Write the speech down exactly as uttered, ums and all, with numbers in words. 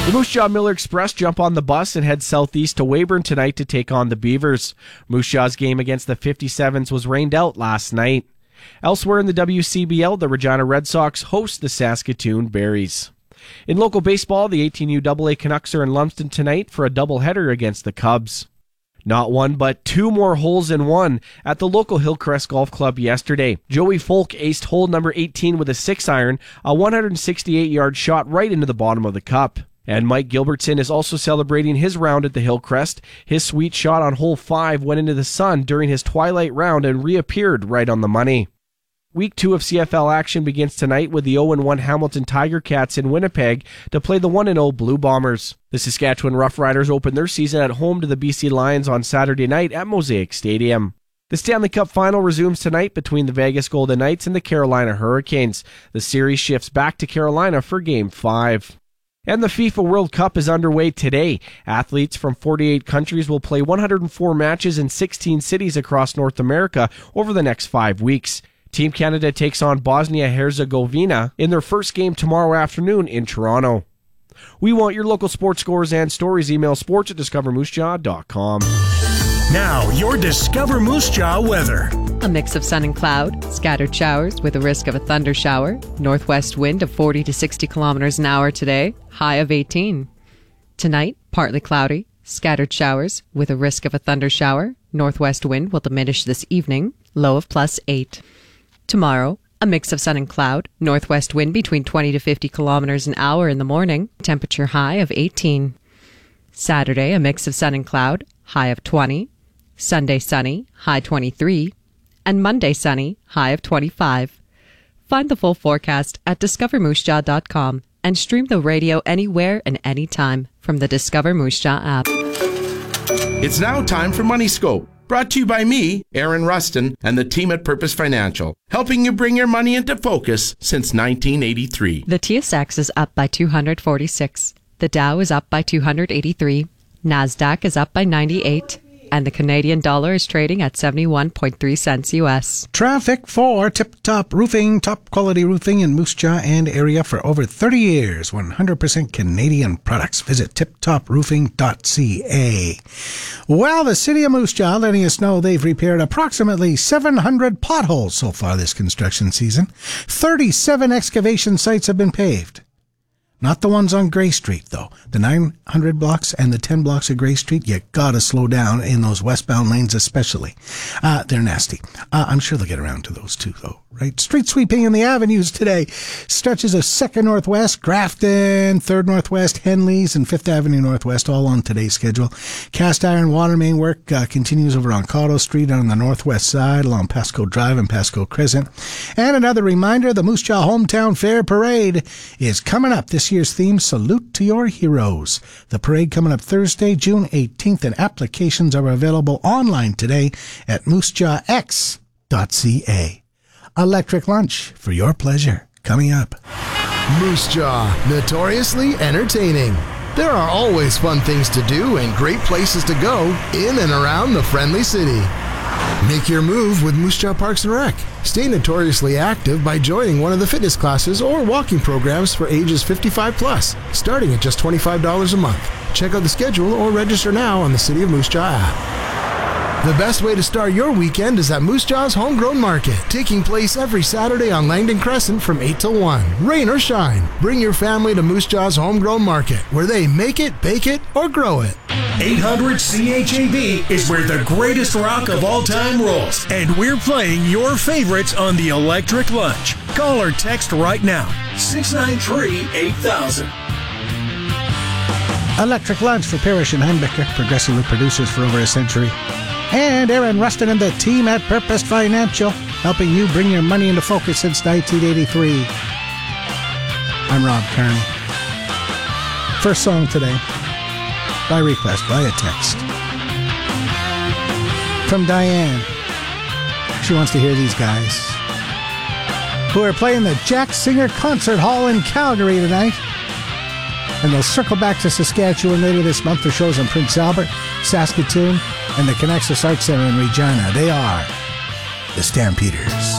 The Moose Jaw Miller Express jump on the bus and head southeast to Weyburn tonight to take on the Beavers. Moose Jaw's game against the fifty-sevens was rained out last night. Elsewhere in the W C B L, the Regina Red Sox host the Saskatoon Berries. In local baseball, the eighteen U double A Canucks are in Lumsden tonight for a doubleheader against the Cubs. Not one, but two more holes in one at the local Hillcrest Golf Club yesterday. Joey Folk aced hole number eighteen with a six iron, a one hundred sixty-eight yard shot right into the bottom of the cup. And Mike Gilbertson is also celebrating his round at the Hillcrest. His sweet shot on hole five went into the sun during his twilight round and reappeared right on the money. Week two of C F L action begins tonight with the oh and one Hamilton Tiger Cats in Winnipeg to play the one and oh Blue Bombers. The Saskatchewan Roughriders open their season at home to the B C Lions on Saturday night at Mosaic Stadium. The Stanley Cup Final resumes tonight between the Vegas Golden Knights and the Carolina Hurricanes. The series shifts back to Carolina for Game five. And the FIFA World Cup is underway today. Athletes from forty-eight countries will play one hundred four matches in sixteen cities across North America over the next five weeks. Team Canada takes on Bosnia-Herzegovina in their first game tomorrow afternoon in Toronto. We want your local sports scores and stories. Email sports at discover moose jaw dot com. Now, your Discover Moose Jaw weather. A mix of sun and cloud, scattered showers with a risk of a thunder shower. Northwest wind of forty to sixty kilometers an hour today, high of eighteen. Tonight, partly cloudy, scattered showers with a risk of a thunder shower. Northwest wind will diminish this evening, low of plus eight. Tomorrow, a mix of sun and cloud, northwest wind between twenty to fifty kilometers an hour in the morning, temperature high of eighteen. Saturday, a mix of sun and cloud, high of twenty. Sunday, sunny, high twenty-three. And Monday, sunny, high of twenty-five. Find the full forecast at discover moose jaw dot com and stream the radio anywhere and anytime from the Discover Moose Jaw app. It's now time for Money Scope. Brought to you by me, Aaron Rustin, and the team at Purpose Financial, helping you bring your money into focus since nineteen eighty-three. The T S X is up by two hundred forty-six. The Dow is up by two hundred eighty-three. NASDAQ is up by ninety-eight. And the Canadian dollar is trading at seventy-one point three cents U S. Traffic for Tip Top Roofing, top quality roofing in Moose Jaw and area for over thirty years. one hundred percent Canadian products. Visit tip top roofing dot c a. Well, the city of Moose Jaw letting us know they've repaired approximately seven hundred potholes so far this construction season. thirty-seven excavation sites have been paved. Not the ones on Gray Street, though. The nine hundred blocks and the ten blocks of Gray Street, you gotta slow down in those westbound lanes especially. Uh, they're nasty. Uh, I'm sure they'll get around to those too, though, right? Street sweeping in the avenues today. Stretches of second Northwest, Grafton, third Northwest, Henleys, and fifth Avenue Northwest, all on today's schedule. Cast iron water main work uh, continues over on Cotto Street on the northwest side along Pasco Drive and Pasco Crescent. And another reminder, the Moose Jaw Hometown Fair Parade is coming up. This year's theme, Salute to Your Heroes. The parade coming up Thursday, June eighteenth, and applications are available online today at moose jaw x dot c a. Electric Lunch for your pleasure. Coming up. Moose Jaw, notoriously entertaining. There are always fun things to do and great places to go in and around the friendly city. Make your move with Moose Jaw Parks and Rec. Stay notoriously active by joining one of the fitness classes or walking programs for ages fifty-five plus, starting at just twenty-five dollars a month. Check out the schedule or register now on the City of Moose Jaw app. The best way to start your weekend is at Moose Jaw's Homegrown Market, taking place every Saturday on Langdon Crescent from eight till one. Rain or shine, bring your family to Moose Jaw's Homegrown Market, where they make it, bake it, or grow it. eight hundred C H A B is where the greatest rock of all time rolls, and we're playing your favorites on the Electric Lunch. Call or text right now, six nine three, eight thousand. Electric Lunch for Parrish and Heimbecker, progressively producers for over a century. And Aaron Rustin and the team at Purpose Financial, helping you bring your money into focus since nineteen eighty-three. I'm Rob Kearney. First song today, by request, via text. From Diane. She wants to hear these guys, who are playing the Jack Singer Concert Hall in Calgary tonight. And they'll circle back to Saskatchewan later this month for shows in Prince Albert, Saskatoon, and the Connexus Arts Center in Regina. They are the Stampeders.